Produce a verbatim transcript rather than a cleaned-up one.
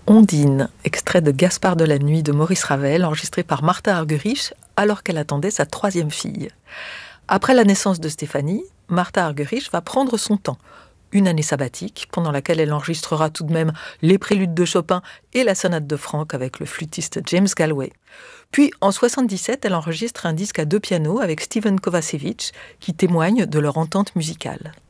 Ondine, extrait de Gaspard de la Nuit de Maurice Ravel, enregistré par Martha Argerich alors qu'elle attendait sa troisième fille. Après la naissance de Stéphanie, Martha Argerich va prendre son temps. Une année sabbatique, pendant laquelle elle enregistrera tout de même les préludes de Chopin et la sonate de Franck avec le flûtiste James Galway. Puis, en soixante-dix-sept, elle enregistre un disque à deux pianos avec Steven Kovacevic, qui témoigne de leur entente musicale.